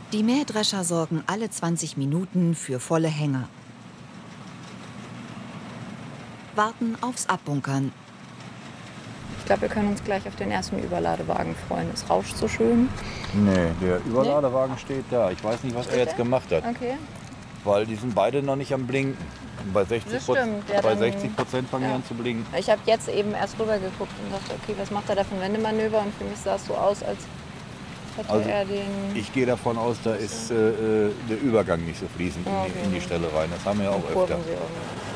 Die Mähdrescher sorgen alle 20 Minuten für volle Hänger. Warten aufs Abbunkern. Ich glaube, wir können uns gleich auf den ersten Überladewagen freuen. Es rauscht so schön. Nee, der Überladewagen steht da. Ich weiß nicht, was er jetzt gemacht hat. Okay. Weil die sind beide noch nicht am Blinken. Und bei 60%, Ja, bei dann- 60% fangen die ja. an zu blinken. Ich habe jetzt eben erst rüber geguckt und dachte, okay, was macht er da für ein Wendemanöver? Und für mich sah es so aus, als hätte Also er den... Ich gehe davon aus, da ist der Übergang nicht so fließend Ah, in okay. die Stelle rein. Das haben wir ja auch öfter. Kurven sie irgendwie.